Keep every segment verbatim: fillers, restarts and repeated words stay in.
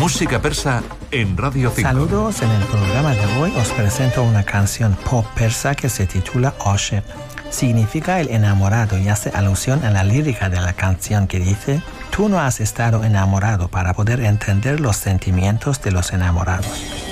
Música persa en Radio cinco. Saludos, en el programa de hoy os presento una canción pop persa que se titula Oshiq. Significa el enamorado y hace alusión a la lírica de la canción que dice: tú no has estado enamorado para poder entender los sentimientos de los enamorados.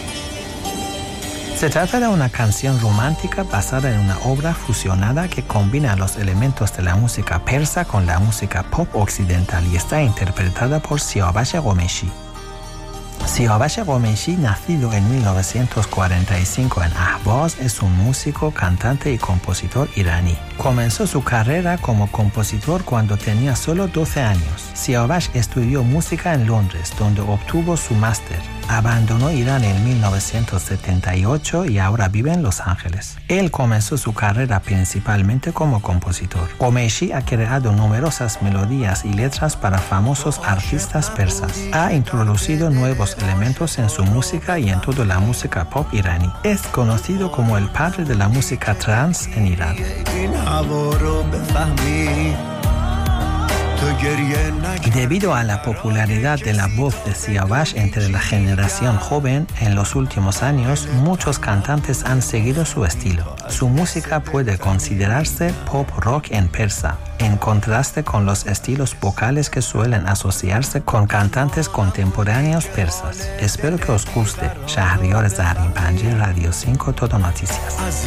Se trata de una canción romántica basada en una obra fusionada que combina los elementos de la música persa con la música pop occidental y está interpretada por Siawash Ghomeshi. Siawash Ghomeshi, nacido en mil novecientos cuarenta y cinco en Ahvaz, es un músico, cantante y compositor iraní. Comenzó su carrera como compositor cuando tenía solo doce años. Siawash estudió música en Londres, donde obtuvo su máster. Abandonó Irán en mil novecientos setenta y ocho y ahora vive en Los Ángeles. Él comenzó su carrera principalmente como compositor. Ghomeshi ha creado numerosas melodías y letras para famosos artistas persas. Ha introducido nuevos elementos en su música y en toda la música pop iraní. Es conocido como el padre de la música trance en Irán. Debido a la popularidad de la voz de Siawash entre la generación joven, en los últimos años muchos cantantes han seguido su estilo. Su música puede considerarse pop rock en persa, en contraste con los estilos vocales que suelen asociarse con cantantes contemporáneos persas. Espero que os guste. Shahriar Zarin Panjeh, Radio cinco, Todo Noticias.